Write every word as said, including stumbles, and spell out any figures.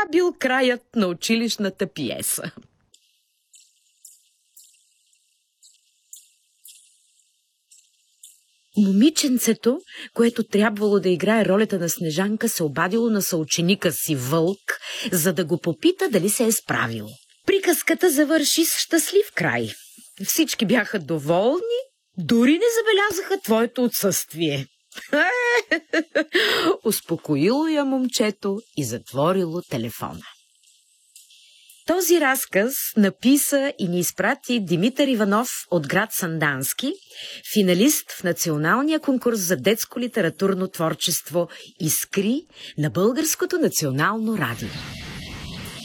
бил краят на училищната пиеса. Момиченцето, което трябвало да играе ролята на Снежанка, се обадило на съученика си Вълк, за да го попита дали се е справил. Приказката завърши с щастлив край. Всички бяха доволни, дори не забелязаха твоето отсъствие. Успокоило я момчето и затворило телефона. Този разказ написа и ни изпрати Димитър Иванов от град Сандански, финалист в националния конкурс за детско литературно творчество «Искри» на Българското национално радио.